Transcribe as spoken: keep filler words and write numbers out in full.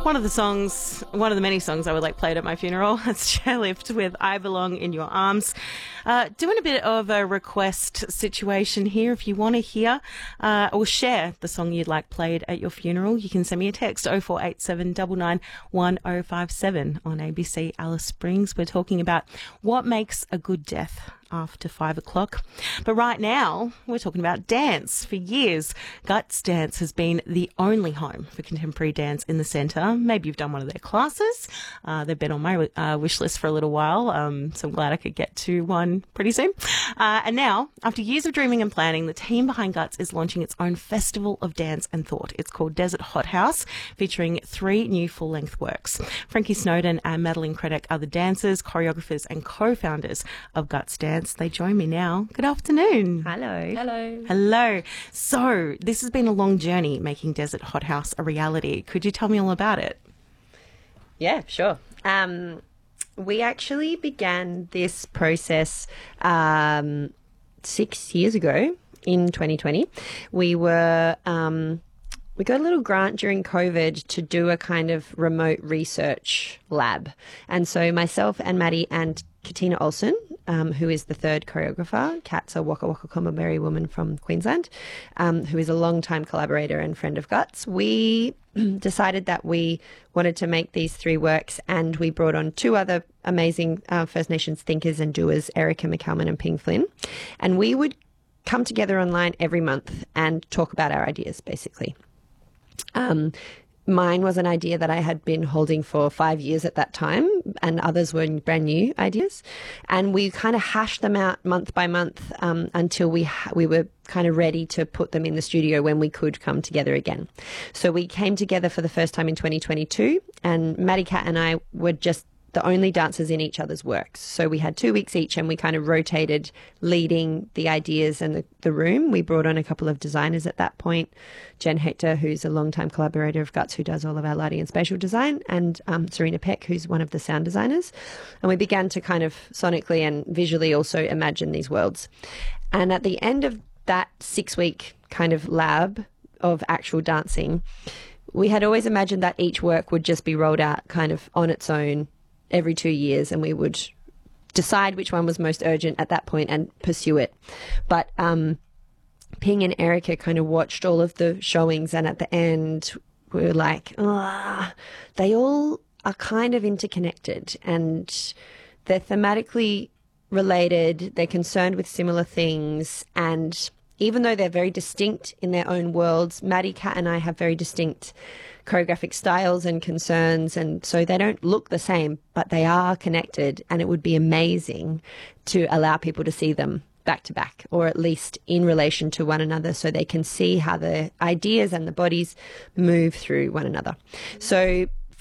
one of the songs, one of the many songs I would like played at my funeral. It's Chairlift with I Belong in Your Arms. Uh, doing a bit of a request situation here. If you want to hear uh, or share the song you'd like played at your funeral, you can send me a text oh four eight seven nine nine one oh five seven on A B C Alice Springs. We're talking about what makes a good death after five o'clock. But right now, we're talking about dance. For years, Guts Dance has been the only home for contemporary dance in the centre. Maybe you've done one of their classes. Uh, they've been on my uh, wish list for a little while, um, so I'm glad I could get to one pretty soon. Uh, and now, after years of dreaming and planning, the team behind Guts is launching its own festival of dance and thought. It's called Desert Hot House, featuring three new full-length works. Frankie Snowden and Madeline Craddock are the dancers, choreographers and co-founders of Guts Dance. They join me now. Good afternoon. Hello. Hello. Hello. So, this has been a long journey making Desert Hot House a reality. Could you tell me all about it? Yeah, sure. Um, we actually began this process um, six years ago in twenty twenty. We were... Um, We got a little grant during COVID to do a kind of remote research lab. And so myself and Maddie and Katina Olsen, um, who is the third choreographer, Kat's a Waka Waka Comberry woman from Queensland, um, who is a long-time collaborator and friend of Guts, we decided that we wanted to make these three works, and we brought on two other amazing uh, First Nations thinkers and doers, Erica McCalman and Ping Flynn. And we would come together online every month and talk about our ideas, basically. Um, mine was an idea that I had been holding for five years at that time, and others were brand new ideas. And we kind of hashed them out month by month um, until we ha- we were kind of ready to put them in the studio when we could come together again. So we came together for the first time in twenty twenty-two, and Maddie Cat and I were just the only dancers in each other's works. So we had two weeks each, and we kind of rotated leading the ideas and the, the room. We brought on a couple of designers at that point, Jen Hector, who's a longtime collaborator of Guts, who does all of our lighting and spatial design, and um, Serena Peck, who's one of the sound designers. And we began to kind of sonically and visually also imagine these worlds. And at the end of that six-week kind of lab of actual dancing, we had always imagined that each work would just be rolled out kind of on its own every two years, and we would decide which one was most urgent at that point and pursue it. But um, Ping and Erica kind of watched all of the showings, and at the end we were like, ah, they all are kind of interconnected, and they're thematically related, they're concerned with similar things, and even though they're very distinct in their own worlds, Maddie, Cat and I have very distinct choreographic styles and concerns, and so they don't look the same, but they are connected, and it would be amazing to allow people to see them back to back, or at least in relation to one another, so they can see how the ideas and the bodies move through one another. So